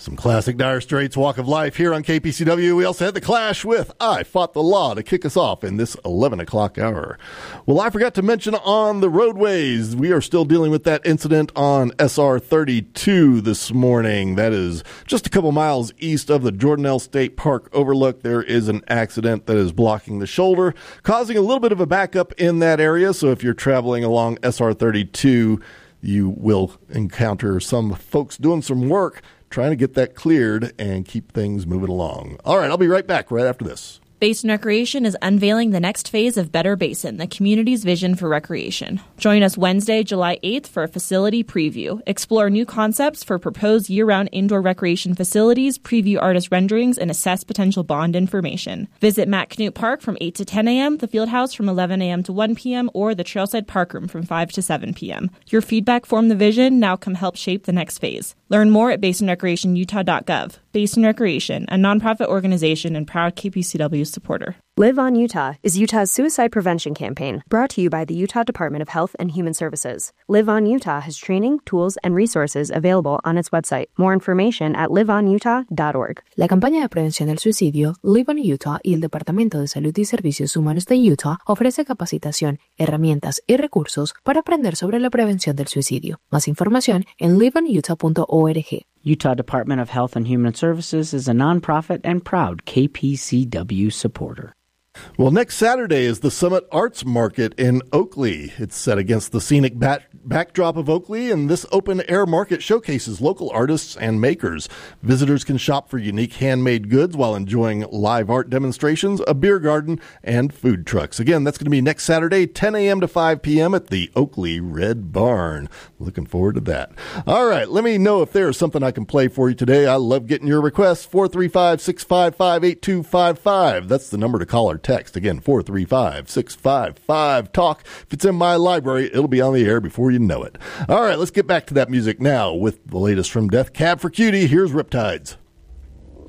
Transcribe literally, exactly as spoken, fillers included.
Some classic Dire Straits Walk of Life here on K P C W. We also had The Clash with I Fought the Law to kick us off in this eleven o'clock hour. Well, I forgot to mention on the roadways, we are still dealing with that incident on S R thirty-two this morning. That is just a couple miles east of the Jordanelle State Park overlook. There is an accident that is blocking the shoulder, causing a little bit of a backup in that area. So if you're traveling along S R thirty-two, you will encounter some folks doing some work trying to get that cleared and keep things moving along. All right, I'll be right back right after this. Basin Recreation is unveiling the next phase of Better Basin, the community's vision for recreation. Join us Wednesday, July eighth for a facility preview. Explore new concepts for proposed year-round indoor recreation facilities, preview artist renderings, and assess potential bond information. Visit Matt Knute Park from eight to ten a.m., the Fieldhouse from eleven a.m. to one p.m., or the Trailside Park Room from five to seven p.m. Your feedback formed the vision. Now come help shape the next phase. Learn more at basin recreation utah dot gov. Basin Recreation, a nonprofit organization and proud K P C W supporter. Live on Utah is Utah's suicide prevention campaign, brought to you by the Utah Department of Health and Human Services. Live on Utah has training, tools, and resources available on its website. More information at live on utah dot org. La campaña de prevención del suicidio, Live on Utah y el Departamento de Salud y Servicios Humanos de Utah ofrece capacitación, herramientas y recursos para aprender sobre la prevención del suicidio. Más información en live on utah dot org. Utah Department of Health and Human Services is a nonprofit and proud K P C W supporter. Well, next Saturday is the Summit Arts Market in Oakley. It's set against the scenic back- backdrop of Oakley, and this open-air market showcases local artists and makers. Visitors can shop for unique handmade goods while enjoying live art demonstrations, a beer garden, and food trucks. Again, that's going to be next Saturday, ten a.m. to five p.m. at the Oakley Red Barn. Looking forward to that. All right, let me know if there's something I can play for you today. I love getting your requests. four three five, six five five, eight two five five. That's the number to call or text. Again, four three five, six five five, talk. If it's in my library, it'll be on the air before you know it. All right, let's get back to that music now with the latest from Death Cab for Cutie. Here's Riptides.